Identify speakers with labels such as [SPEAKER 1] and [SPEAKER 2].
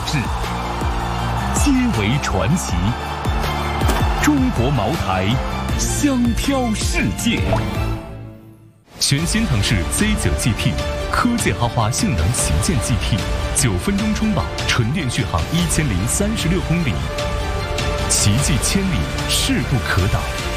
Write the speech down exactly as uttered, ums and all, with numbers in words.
[SPEAKER 1] 志，皆为传奇。中国茅台，香飘世界。全新腾势 Z 九 G T， 科技豪华性能旗舰 G T， 九分钟充饱，纯电续航一千零三十六公里，奇迹千里，势不可挡。